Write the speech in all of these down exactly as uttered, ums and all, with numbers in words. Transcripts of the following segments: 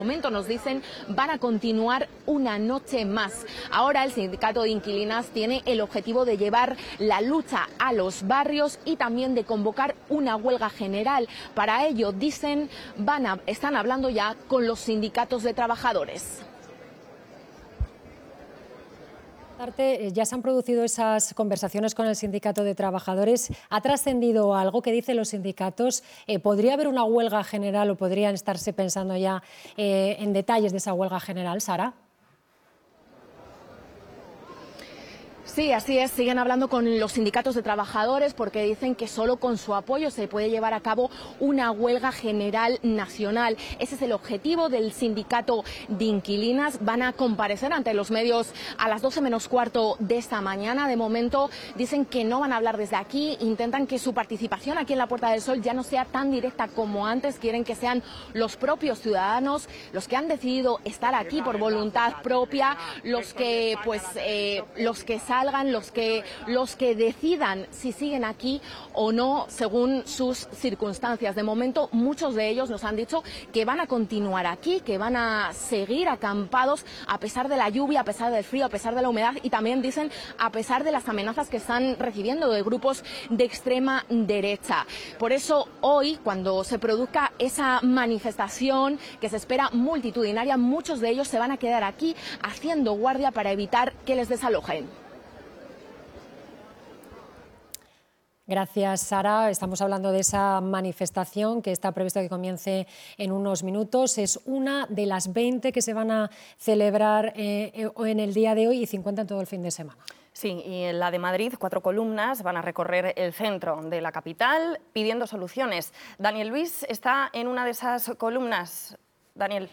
momento nos dicen van a continuar una noche más. Ahora el sindicato de inquilinas tiene el objetivo de llevar la lucha a los barrios y también de convocar una huelga general. Para ello, dicen, van a, están hablando ya con los sindicatos de trabajadores. Ya se han producido esas conversaciones con el sindicato de trabajadores. ¿Ha trascendido algo? ¿Qué dicen los sindicatos? Eh, ¿Podría haber una huelga general o podrían estarse pensando ya eh, en detalles de esa huelga general, Sara? Sí, así es. Siguen hablando con los sindicatos de trabajadores porque dicen que solo con su apoyo se puede llevar a cabo una huelga general nacional. Ese es el objetivo del sindicato de inquilinas. Van a comparecer ante los medios a las doce menos cuarto de esta mañana. De momento dicen que no van a hablar desde aquí. Intentan que su participación aquí en la Puerta del Sol ya no sea tan directa como antes. Quieren que sean los propios ciudadanos los que han decidido estar aquí por voluntad propia, los que, pues, eh, los que salgan, los que, los que decidan si siguen aquí o no según sus circunstancias. De momento, muchos de ellos nos han dicho que van a continuar aquí, que van a seguir acampados a pesar de la lluvia, a pesar del frío, a pesar de la humedad y también dicen a pesar de las amenazas que están recibiendo de grupos de extrema derecha. Por eso hoy, cuando se produzca esa manifestación que se espera multitudinaria, muchos de ellos se van a quedar aquí haciendo guardia para evitar que les desalojen. Gracias, Sara. Estamos hablando de esa manifestación que está previsto que comience en unos minutos. Es una de las veinte que se van a celebrar eh, en el día de hoy y cincuenta en todo el fin de semana. Sí, y en la de Madrid, cuatro columnas van a recorrer el centro de la capital pidiendo soluciones. Daniel Luis está en una de esas columnas. Daniel.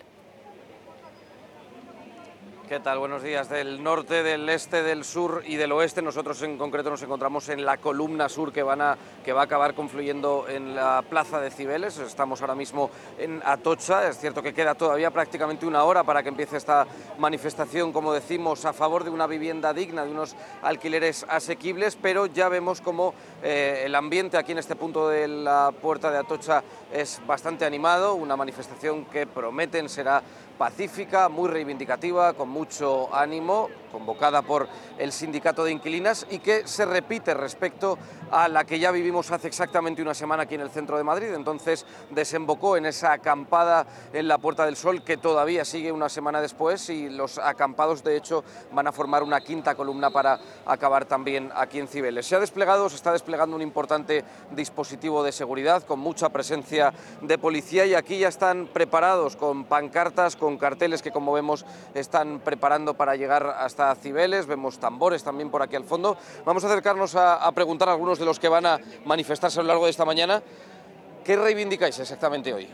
¿Qué tal? Buenos días. Del norte, del este, del sur y del oeste. Nosotros en concreto nos encontramos en la columna sur que, van a, que va a acabar confluyendo en la plaza de Cibeles. Estamos ahora mismo en Atocha. Es cierto que queda todavía prácticamente una hora para que empiece esta manifestación, como decimos, a favor de una vivienda digna, de unos alquileres asequibles, pero ya vemos como eh, el ambiente aquí en este punto de la puerta de Atocha es bastante animado. Una manifestación que prometen será pacífica, muy reivindicativa, con mucho ánimo, convocada por el sindicato de inquilinas y que se repite respecto a la que ya vivimos hace exactamente una semana aquí en el centro de Madrid. Entonces desembocó en esa acampada en la Puerta del Sol que todavía sigue una semana después y los acampados de hecho van a formar una quinta columna para acabar también aquí en Cibeles. Se ha desplegado, se está desplegando un importante dispositivo de seguridad con mucha presencia de policía y aquí ya están preparados con pancartas, con con carteles que, como vemos, están preparando para llegar hasta Cibeles. Vemos tambores también por aquí al fondo. Vamos a acercarnos a, a preguntar a algunos de los que van a manifestarse a lo largo de esta mañana. ¿Qué reivindicáis exactamente hoy?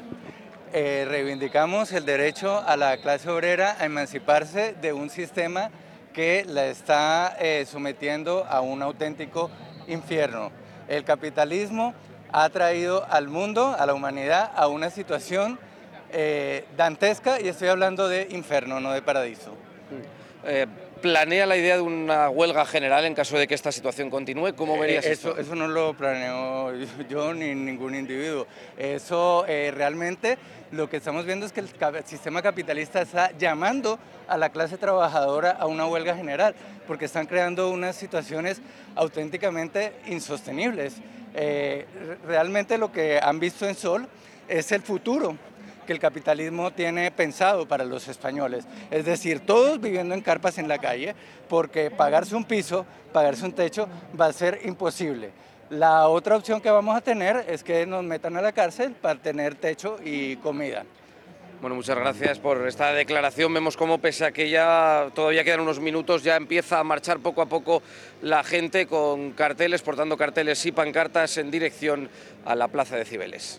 Eh, reivindicamos el derecho a la clase obrera a emanciparse de un sistema que la está eh, sometiendo a un auténtico infierno. El capitalismo ha traído al mundo, a la humanidad, a una situación Eh, dantesca, y estoy hablando de infierno, no de paraíso. Eh, ¿Planea la idea de una huelga general en caso de que esta situación continúe? ¿Cómo verías eh, esto? Eso, eso no lo planeo yo ni ningún individuo. Eso eh, realmente lo que estamos viendo es que el sistema capitalista está llamando a la clase trabajadora a una huelga general, porque están creando unas situaciones auténticamente insostenibles. Eh, realmente lo que han visto en Sol es el futuro que el capitalismo tiene pensado para los españoles. Es decir, todos viviendo en carpas en la calle, porque pagarse un piso, pagarse un techo, va a ser imposible. La otra opción que vamos a tener es que nos metan a la cárcel para tener techo y comida. Bueno, muchas gracias por esta declaración. Vemos cómo, pese a que ya todavía quedan unos minutos, ya empieza a marchar poco a poco la gente con carteles, portando carteles y pancartas en dirección a la plaza de Cibeles.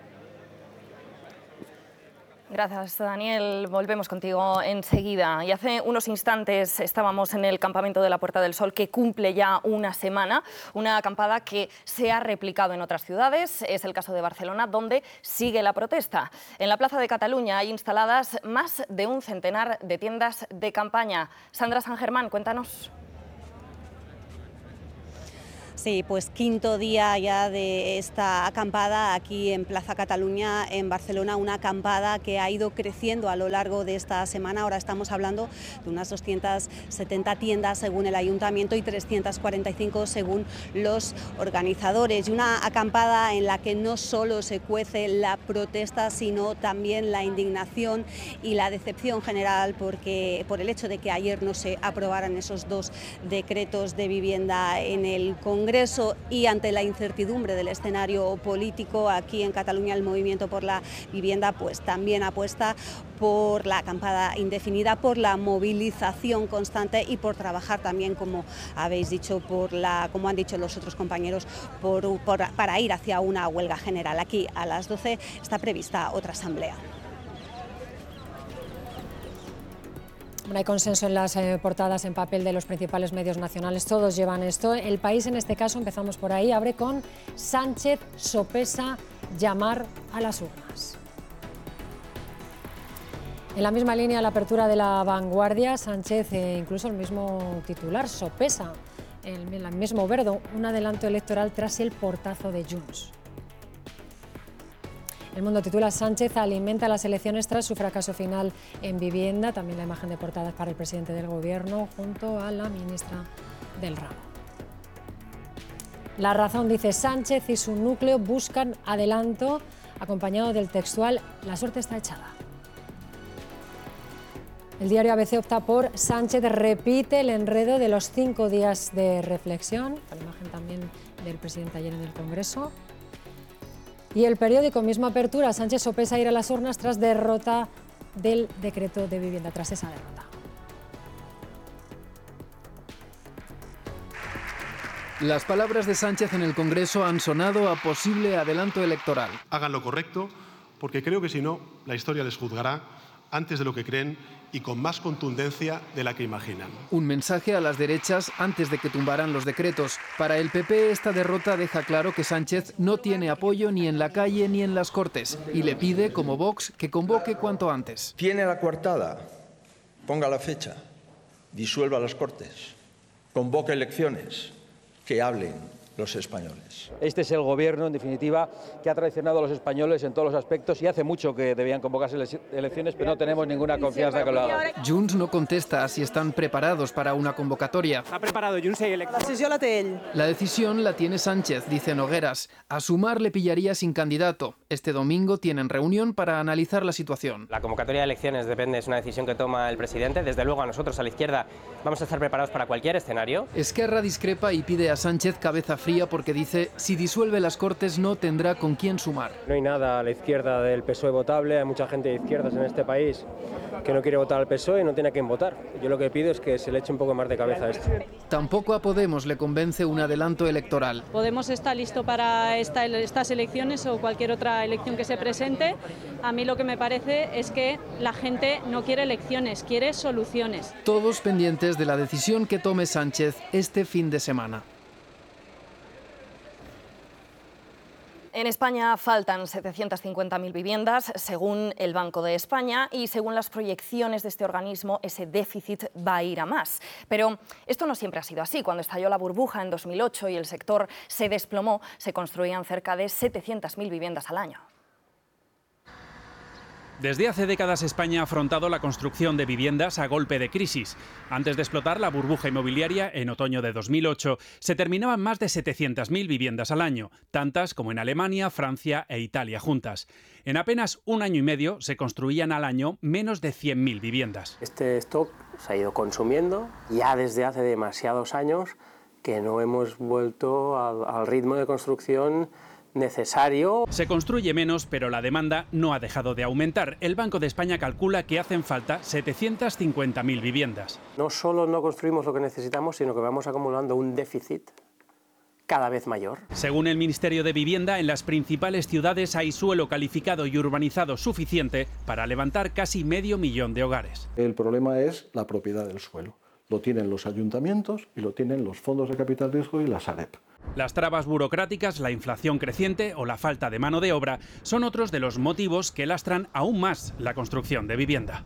Gracias, Daniel. Volvemos contigo enseguida. Y hace unos instantes estábamos en el campamento de la Puerta del Sol, que cumple ya una semana, una acampada que se ha replicado en otras ciudades. Es el caso de Barcelona, donde sigue la protesta. En la Plaza de Cataluña hay instaladas más de un centenar de tiendas de campaña. Sandra San Germán, cuéntanos. Sí, pues quinto día ya de esta acampada aquí en Plaza Cataluña, en Barcelona, una acampada que ha ido creciendo a lo largo de esta semana. Ahora estamos hablando de unas doscientas setenta tiendas según el Ayuntamiento y trescientas cuarenta y cinco según los organizadores. Y una acampada en la que no solo se cuece la protesta, sino también la indignación y la decepción general porque, por el hecho de que ayer no se aprobaran esos dos decretos de vivienda en el Congreso. Congreso y ante la incertidumbre del escenario político aquí en Cataluña, el Movimiento por la Vivienda pues también apuesta por la acampada indefinida, por la movilización constante y por trabajar también, como habéis dicho, por la, como han dicho los otros compañeros, por, por, para ir hacia una huelga general. Aquí a las doce está prevista otra asamblea. No hay consenso en las eh, portadas en papel de los principales medios nacionales, todos llevan esto. El País, en este caso, empezamos por ahí, abre con Sánchez sopesa llamar a las urnas. En la misma línea, la apertura de La Vanguardia, Sánchez, eh, incluso el mismo titular, sopesa, el, el mismo verbo, un adelanto electoral tras el portazo de Junts. El Mundo titula: Sánchez alimenta las elecciones tras su fracaso final en vivienda. También la imagen de portada es para el presidente del Gobierno junto a la ministra del Ramo. La Razón dice: Sánchez y su núcleo buscan adelanto, acompañado del textual: la suerte está echada. El diario A B C opta por: Sánchez repite el enredo de los cinco días de reflexión. La imagen también del presidente ayer en el Congreso. Y El Periódico, misma apertura: Sánchez sopesa ir a las urnas tras derrota del decreto de vivienda, tras esa derrota. Las palabras de Sánchez en el Congreso han sonado a posible adelanto electoral. Hagan lo correcto, porque creo que si no, la historia les juzgará antes de lo que creen y con más contundencia de la que imaginan. Un mensaje a las derechas antes de que tumbaran los decretos. Para el P P, esta derrota deja claro que Sánchez no tiene apoyo ni en la calle ni en las Cortes y le pide, como Vox, que convoque cuanto antes. Tiene la coartada, ponga la fecha, disuelva las Cortes, convoque elecciones, que hablen los españoles. Este es el gobierno, en definitiva, que ha traicionado a los españoles en todos los aspectos y hace mucho que debían convocarse elecciones, pero no tenemos ninguna confianza que lo hagan. Junts no contesta si están preparados para una convocatoria. Està preparado Junts i eleccions. La decisió la té ell. La decisión la tiene Sánchez, dice Nogueras. A Sumar le pillaría sin candidato. Este domingo tienen reunión para analizar la situación. La convocatoria de elecciones depende, es una decisión que toma el presidente. Desde luego, a nosotros, a la izquierda, vamos a estar preparados para cualquier escenario. Esquerra discrepa y pide a Sánchez cabeza fría porque dice: si disuelve las Cortes no tendrá con quién sumar. No hay nada a la izquierda del P S O E votable, hay mucha gente de izquierdas en este país que no quiere votar al P S O E y no tiene a quién votar. Yo lo que pido es que se le eche un poco más de cabeza a esto. Tampoco a Podemos le convence un adelanto electoral. Podemos está listo para esta, estas elecciones o cualquier otra elección que se presente. A mí lo que me parece es que la gente no quiere elecciones, quiere soluciones. Todos pendientes de la decisión que tome Sánchez este fin de semana. En España faltan setecientas cincuenta mil viviendas, según el Banco de España, y según las proyecciones de este organismo, ese déficit va a ir a más. Pero esto no siempre ha sido así. Cuando estalló la burbuja en dos mil ocho y el sector se desplomó, se construían cerca de setecientas mil viviendas al año. Desde hace décadas España ha afrontado la construcción de viviendas a golpe de crisis. Antes de explotar la burbuja inmobiliaria, en otoño de dos mil ocho, se terminaban más de setecientas mil viviendas al año, tantas como en Alemania, Francia e Italia juntas. En apenas un año y medio se construían al año menos de cien mil viviendas. Este stock se ha ido consumiendo ya desde hace demasiados años que no hemos vuelto al, al ritmo de construcción necesario. Se construye menos, pero la demanda no ha dejado de aumentar. El Banco de España calcula que hacen falta setecientas cincuenta mil viviendas. No solo no construimos lo que necesitamos, sino que vamos acumulando un déficit cada vez mayor. Según el Ministerio de Vivienda, en las principales ciudades hay suelo calificado y urbanizado suficiente para levantar casi medio millón de hogares. El problema es la propiedad del suelo. Lo tienen los ayuntamientos y lo tienen los fondos de capital riesgo y la Sareb. Las trabas burocráticas, la inflación creciente o la falta de mano de obra son otros de los motivos que lastran aún más la construcción de vivienda.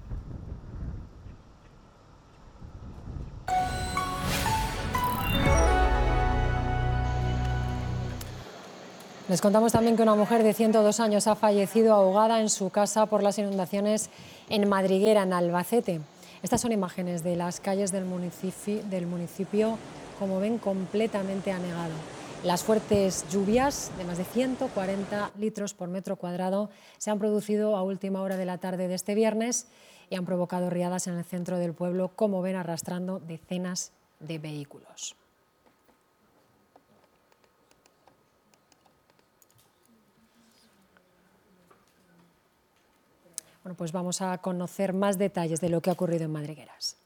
Les contamos también que una mujer de ciento dos años ha fallecido ahogada en su casa por las inundaciones en Madriguera, en Albacete. Estas son imágenes de las calles del municipio, del municipio, como ven, completamente anegado. Las fuertes lluvias de más de ciento cuarenta litros por metro cuadrado se han producido a última hora de la tarde de este viernes y han provocado riadas en el centro del pueblo, como ven, arrastrando decenas de vehículos. Bueno, pues vamos a conocer más detalles de lo que ha ocurrido en Madrigueras.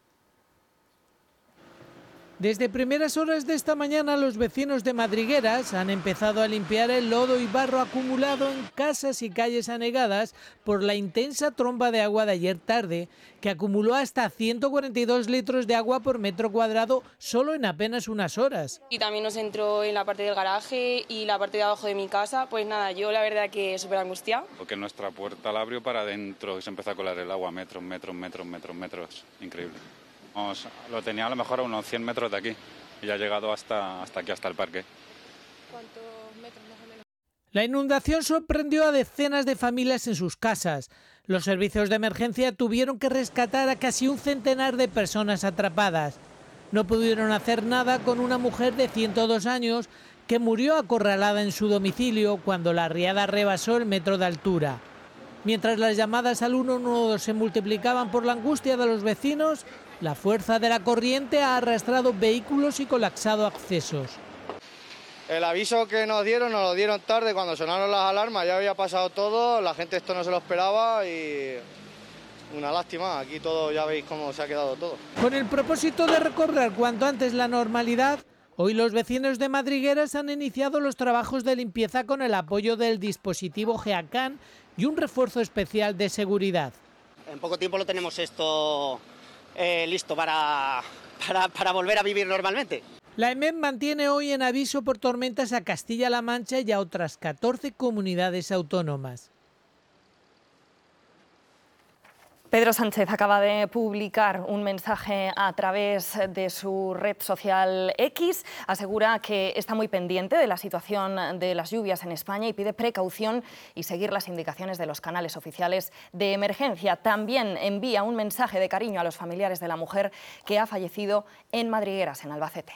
Desde primeras horas de esta mañana, los vecinos de Madrigueras han empezado a limpiar el lodo y barro acumulado en casas y calles anegadas por la intensa tromba de agua de ayer tarde, que acumuló hasta ciento cuarenta y dos litros de agua por metro cuadrado solo en apenas unas horas. Y también nos entró en la parte del garaje y la parte de abajo de mi casa. Pues nada, yo la verdad que súper angustiada. Porque nuestra puerta la abrió para adentro y se empezó a colar el agua metros, metros, metros, metros, metros. Increíble. Vamos, lo tenía a lo mejor a unos cien metros de aquí y ya ha llegado hasta, hasta aquí, hasta el parque. ¿Cuántos metros más o menos? La inundación sorprendió a decenas de familias en sus casas. Los servicios de emergencia tuvieron que rescatar a casi un centenar de personas atrapadas. No pudieron hacer nada con una mujer de ciento dos años que murió acorralada en su domicilio cuando la riada rebasó el metro de altura. Mientras las llamadas al uno uno dos se multiplicaban por la angustia de los vecinos, la fuerza de la corriente ha arrastrado vehículos y colapsado accesos. El aviso que nos dieron, nos lo dieron tarde, cuando sonaron las alarmas, ya había pasado todo, la gente esto no se lo esperaba y una lástima, aquí todo ya veis cómo se ha quedado todo. Con el propósito de recorrer cuanto antes la normalidad, hoy los vecinos de Madrigueras han iniciado los trabajos de limpieza con el apoyo del dispositivo GEACAN y un refuerzo especial de seguridad. En poco tiempo lo tenemos esto eh, listo para, para, para volver a vivir normalmente. La E M E M mantiene hoy en aviso por tormentas a Castilla-La Mancha y a otras catorce comunidades autónomas. Pedro Sánchez acaba de publicar un mensaje a través de su red social X. Asegura que está muy pendiente de la situación de las lluvias en España y pide precaución y seguir las indicaciones de los canales oficiales de emergencia. También envía un mensaje de cariño a los familiares de la mujer que ha fallecido en Madrigueras, en Albacete.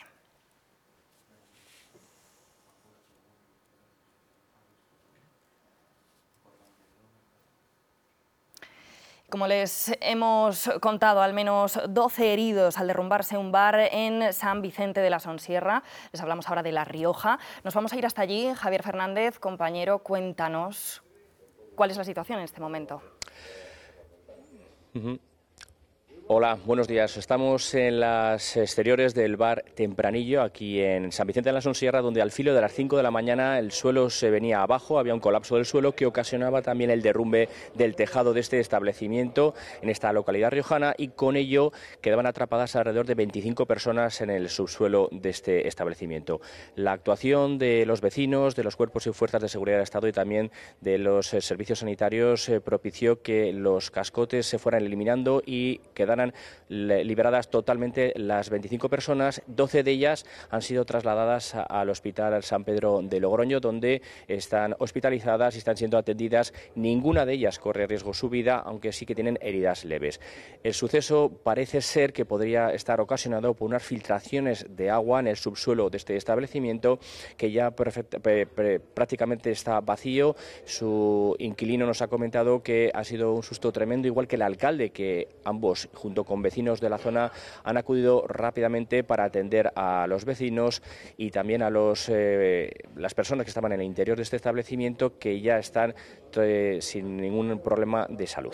Como les hemos contado, al menos doce heridos al derrumbarse un bar en San Vicente de la Sonsierra. Les hablamos ahora de La Rioja. Nos vamos a ir hasta allí. Javier Fernández, compañero, cuéntanos cuál es la situación en este momento. Uh-huh. Hola, buenos días. Estamos en las exteriores del bar Tempranillo, aquí en San Vicente de la Sonsierra, donde al filo de las cinco de la mañana el suelo se venía abajo, había un colapso del suelo que ocasionaba también el derrumbe del tejado de este establecimiento en esta localidad riojana, y con ello quedaban atrapadas alrededor de veinticinco personas en el subsuelo de este establecimiento. La actuación de los vecinos, de los cuerpos y fuerzas de seguridad del Estado y también de los eh, servicios sanitarios eh, propició que los cascotes se fueran eliminando y quedaran liberadas totalmente las veinticinco personas. doce de ellas han sido trasladadas al Hospital San Pedro de Logroño, donde están hospitalizadas y están siendo atendidas. Ninguna de ellas corre riesgo su vida, aunque sí que tienen heridas leves. El suceso parece ser que podría estar ocasionado por unas filtraciones de agua en el subsuelo de este establecimiento, que ya prácticamente está vacío. Su inquilino nos ha comentado que ha sido un susto tremendo, igual que el alcalde, que ambos, junto con vecinos de la zona, han acudido rápidamente para atender a los vecinos y también a los, eh, las personas que estaban en el interior de este establecimiento, que ya están eh, sin ningún problema de salud.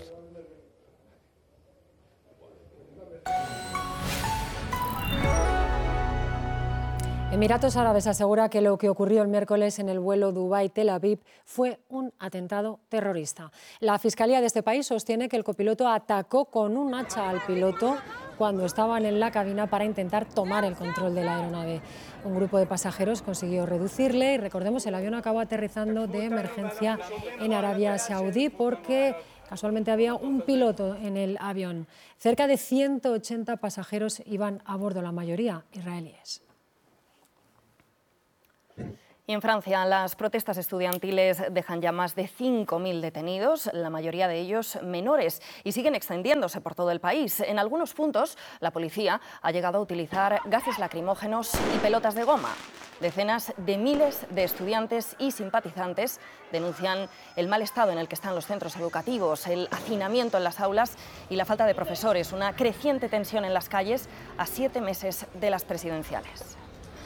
Emiratos Árabes asegura que lo que ocurrió el miércoles en el vuelo Dubái-Tel Aviv fue un atentado terrorista. La Fiscalía de este país sostiene que el copiloto atacó con un hacha al piloto cuando estaban en la cabina para intentar tomar el control de la aeronave. Un grupo de pasajeros consiguió reducirle y, recordemos, el avión acabó aterrizando de emergencia en Arabia Saudí porque casualmente había un piloto en el avión. Cerca de ciento ochenta pasajeros iban a bordo, la mayoría israelíes. Y en Francia, las protestas estudiantiles dejan ya más de cinco mil detenidos, la mayoría de ellos menores, y siguen extendiéndose por todo el país. En algunos puntos, la policía ha llegado a utilizar gases lacrimógenos y pelotas de goma. Decenas de miles de estudiantes y simpatizantes denuncian el mal estado en el que están los centros educativos, el hacinamiento en las aulas y la falta de profesores, una creciente tensión en las calles a siete meses de las presidenciales.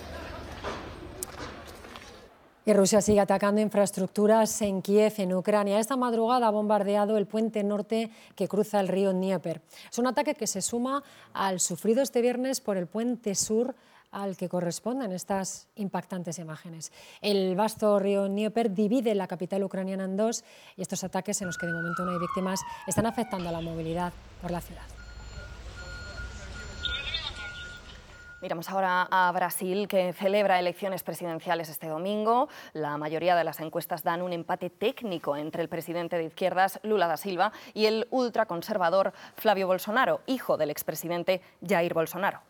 Y Rusia sigue atacando infraestructuras en Kiev, en Ucrania. Esta madrugada ha bombardeado el puente norte que cruza el río Dnieper. Es un ataque que se suma al sufrido este viernes por el puente sur al que corresponden estas impactantes imágenes. El vasto río Dnieper divide la capital ucraniana en dos y estos ataques, en los que de momento no hay víctimas, están afectando a la movilidad por la ciudad. Miramos ahora a Brasil, que celebra elecciones presidenciales este domingo. La mayoría de las encuestas dan un empate técnico entre el presidente de izquierdas, Lula da Silva, y el ultraconservador Flávio Bolsonaro, hijo del expresidente Jair Bolsonaro.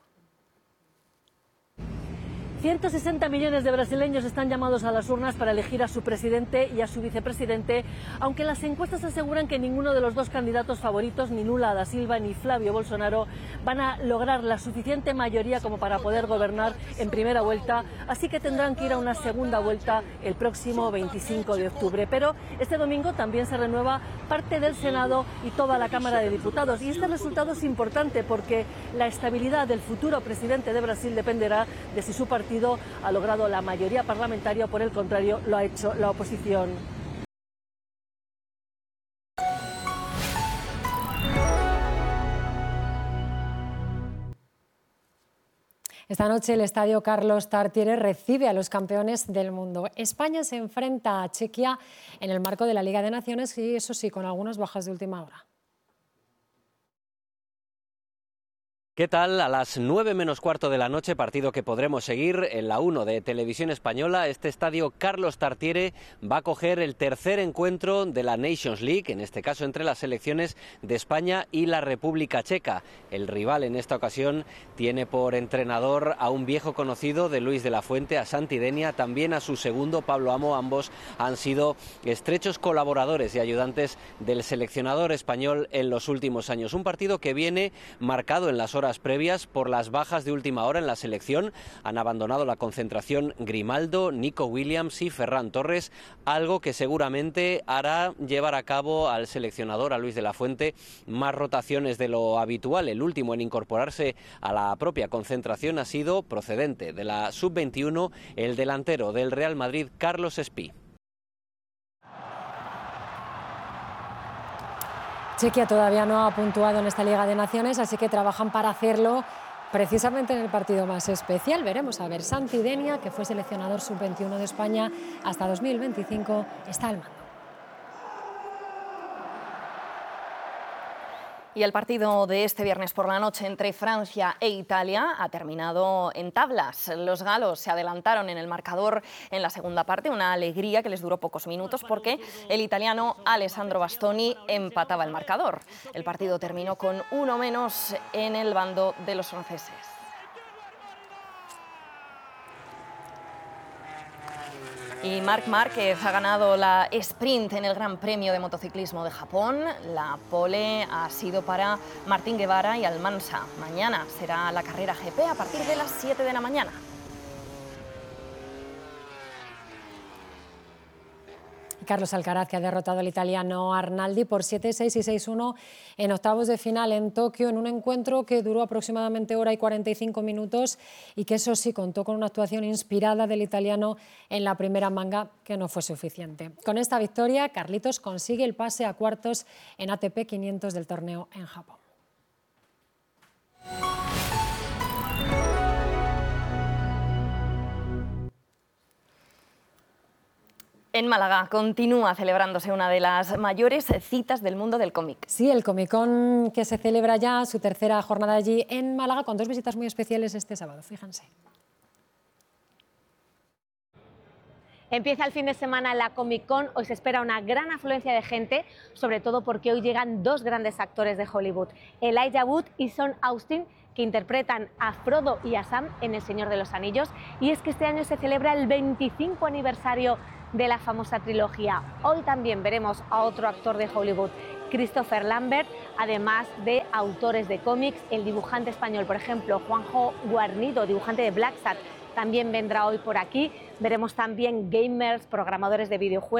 ciento sesenta millones de brasileños están llamados a las urnas para elegir a su presidente y a su vicepresidente, aunque las encuestas aseguran que ninguno de los dos candidatos favoritos, ni Lula da Silva ni Flávio Bolsonaro, van a lograr la suficiente mayoría como para poder gobernar en primera vuelta, así que tendrán que ir a una segunda vuelta el próximo veinticinco de octubre. Pero este domingo también se renueva parte del Senado y toda la Cámara de Diputados, y este resultado es importante porque la estabilidad del futuro presidente de Brasil dependerá de si su partido ha logrado la mayoría parlamentaria o, por el contrario, lo ha hecho la oposición. Esta noche el estadio Carlos Tartiere recibe a los campeones del mundo. España se enfrenta a Chequia en el marco de la Liga de Naciones y, eso sí, con algunas bajas de última hora. ¿Qué tal? A las nueve menos cuarto de la noche, partido que podremos seguir en la uno de Televisión Española. Este estadio Carlos Tartiere va a coger el tercer encuentro de la Nations League, en este caso entre las selecciones de España y la República Checa. El rival en esta ocasión tiene por entrenador a un viejo conocido de Luis de la Fuente, a Santi Denia, también a su segundo, Pablo Amo. Ambos han sido estrechos colaboradores y ayudantes del seleccionador español en los últimos años. Un partido que viene marcado en las horas previas por las bajas de última hora en la selección. Han abandonado la concentración Grimaldo, Nico Williams y Ferran Torres, algo que seguramente hará llevar a cabo al seleccionador, a Luis de la Fuente, más rotaciones de lo habitual. El último en incorporarse a la propia concentración ha sido, procedente de la sub veintiuno, el delantero del Real Madrid, Carlos Espí. Chequia todavía no ha puntuado en esta Liga de Naciones, así que trabajan para hacerlo precisamente en el partido más especial. Veremos a ver, Santi Denia, que fue seleccionador sub veintiuno de España hasta dos mil veinticinco, está al mando. Y el partido de este viernes por la noche entre Francia e Italia ha terminado en tablas. Los galos se adelantaron en el marcador en la segunda parte, una alegría que les duró pocos minutos porque el italiano Alessandro Bastoni empataba el marcador. El partido terminó con uno menos en el bando de los franceses. Y Marc Márquez ha ganado la sprint en el Gran Premio de Motociclismo de Japón. La pole ha sido para Martín Guevara y Almansa. Mañana será la carrera G P a partir de las siete de la mañana. Carlos Alcaraz, que ha derrotado al italiano Arnaldi por siete seis y seis uno en octavos de final en Tokio, en un encuentro que duró aproximadamente hora y cuarenta y cinco minutos y que, eso sí, contó con una actuación inspirada del italiano en la primera manga, que no fue suficiente. Con esta victoria, Carlitos consigue el pase a cuartos en A T P quinientos del torneo en Japón. En Málaga continúa celebrándose una de las mayores citas del mundo del cómic. Sí, el Comic Con, que se celebra ya su tercera jornada allí en Málaga, con dos visitas muy especiales este sábado, fíjense. Empieza el fin de semana la Comic Con, hoy se espera una gran afluencia de gente, sobre todo porque hoy llegan dos grandes actores de Hollywood, Elijah Wood y Sean Astin, que interpretan a Frodo y a Sam en El Señor de los Anillos, y es que este año se celebra el veinticinco aniversario de la famosa trilogía. Hoy también veremos a otro actor de Hollywood, Christopher Lambert, además de autores de cómics, el dibujante español, por ejemplo, Juanjo Guarnido, dibujante de Black Sat, también vendrá hoy por aquí. Veremos también gamers, programadores de videojuegos,